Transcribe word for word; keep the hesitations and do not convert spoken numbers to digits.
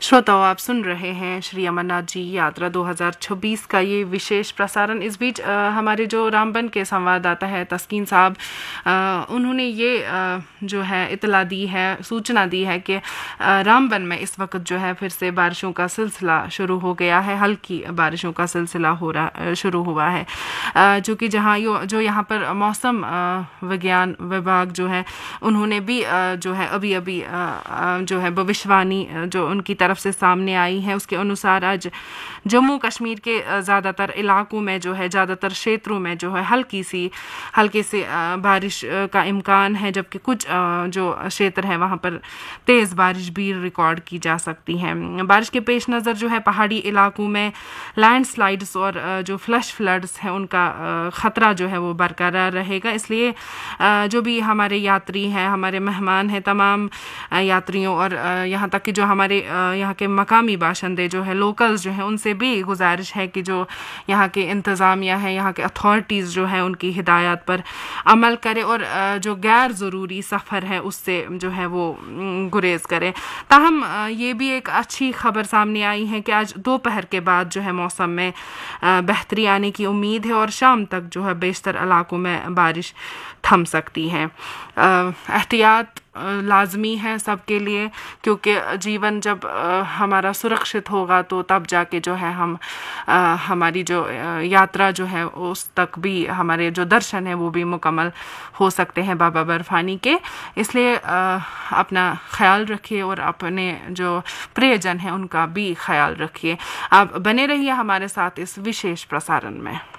श्रोताओं, आप सुन रहे हैं श्री अमरनाथ जी यात्रा दो हज़ार छब्बीस का ये विशेष प्रसारण। इस बीच आ, हमारे जो रामबन के संवाददाता है तस्कीन साहब, उन्होंने ये आ, जो है इतला दी है, सूचना दी है कि आ, रामबन में इस वक्त जो है फिर से बारिशों का सिलसिला शुरू हो गया है। हल्की बारिशों का सिलसिला हो रहा शुरू हुआ है, आ, जो कि जहाँ यो जो यहाँ पर मौसम विज्ञान विभाग जो है उन्होंने भी आ, जो है अभी अभी आ, जो है भविष्यवाणी जो उनकी तरफ से सामने आई है, उसके अनुसार आज जम्मू कश्मीर के ज़्यादातर इलाकों में जो है ज़्यादातर क्षेत्रों में जो है हल्की सी हल्के से बारिश का इम्कान है, जबकि कुछ जो क्षेत्र है वहाँ पर तेज़ बारिश भी रिकॉर्ड की जा सकती है। बारिश के पेश नज़र जो है पहाड़ी इलाकों में लैंडस्लाइड्स और जो फ्लैश फ्लड्स हैं उनका ख़तरा जो है वो बरकरार रहेगा। इसलिए जो भी हमारे यात्री हैं, हमारे मेहमान हैं, तमाम यात्रियों और यहाँ तक कि जो हमारे यहाँ के मकामी बाशिंदे जो है, लोकल्स जो हैं, उनसे भी गुजारिश है कि जो यहाँ के इंतज़ामिया है, यहाँ के अथॉरिटीज़ जो हैं, उनकी हिदायत पर अमल करें और जो गैर ज़रूरी सफ़र है उससे जो है वो गुरेज करें। ताहम ये भी एक अच्छी खबर सामने आई है कि आज दोपहर के बाद जो है मौसम में बेहतरी आने की उम्मीद है और शाम तक जो है बेशतर इलाकों में बारिश थम सकती है। एहतियात लाजमी है सबके लिए, क्योंकि जीवन जब हमारा सुरक्षित होगा तो तब जाके जो है हम हमारी जो यात्रा जो है उस तक भी हमारे जो दर्शन है वो भी मुकम्मल हो सकते हैं बाबा बर्फानी के। इसलिए अपना ख्याल रखिए और अपने जो प्रियजन हैं उनका भी ख्याल रखिए। आप बने रहिए हमारे साथ इस विशेष प्रसारण में।